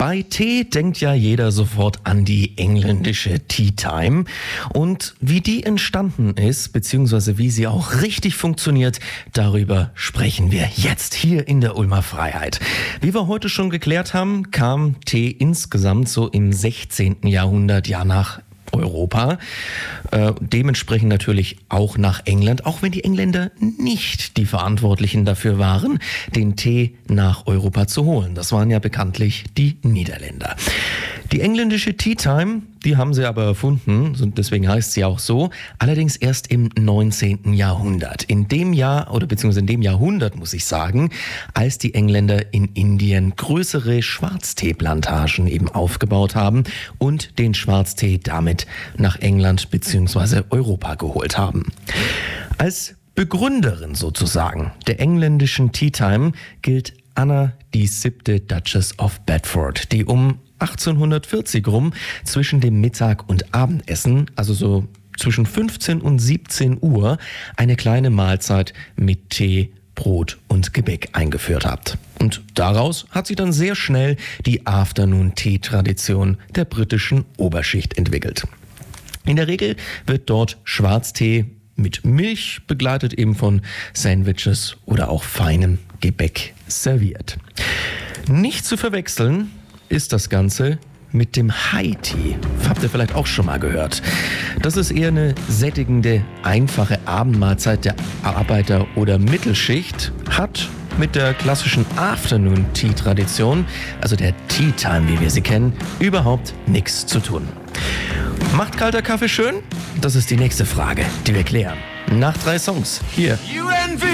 Bei Tee denkt ja jeder sofort an die engländische Tea Time. Und wie die entstanden ist, beziehungsweise wie sie auch richtig funktioniert, darüber sprechen wir jetzt hier in der Ulmer Freiheit. Wie wir heute schon geklärt haben, kam Tee insgesamt so im 16. Jahrhundert nach Europa, dementsprechend natürlich auch nach England, auch wenn die Engländer nicht die Verantwortlichen dafür waren, den Tee nach Europa zu holen. Das waren ja bekanntlich die Niederländer. Die engländische Tea Time, die haben sie aber erfunden, deswegen heißt sie auch so, allerdings erst im 19. Jahrhundert. In dem Jahr, oder beziehungsweise in dem Jahrhundert, muss ich sagen, als die Engländer in Indien größere Schwarzteeplantagen eben aufgebaut haben und den Schwarztee damit nach England beziehungsweise Europa geholt haben. Als Begründerin sozusagen der engländischen Tea Time gilt Anna, die 7. Duchess of Bedford, die um 1840 rum zwischen dem Mittag- und Abendessen, also so zwischen 15 und 17 Uhr, eine kleine Mahlzeit mit Tee, Brot und Gebäck eingeführt hat. Und daraus hat sich dann sehr schnell die Afternoon-Tea-Tradition der britischen Oberschicht entwickelt. In der Regel wird dort Schwarztee mit Milch, begleitet eben von Sandwiches oder auch feinem Gebäck serviert. Nicht zu verwechseln ist das Ganze mit dem High Tea. Habt ihr vielleicht auch schon mal gehört. Das ist eher eine sättigende, einfache Abendmahlzeit der Arbeiter- oder Mittelschicht, hat mit der klassischen Afternoon-Tea-Tradition, also der Tea Time, wie wir sie kennen, überhaupt nichts zu tun. Macht kalter Kaffee schön? Das ist die nächste Frage, die wir klären. Nach 3 Songs hier